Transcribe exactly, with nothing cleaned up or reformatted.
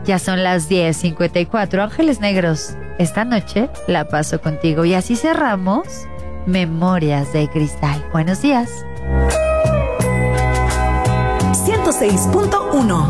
Ya son las diez cincuenta y cuatro. Ángeles Negros, esta noche la paso contigo. Y así cerramos Memorias de Cristal. Buenos días. ciento seis punto uno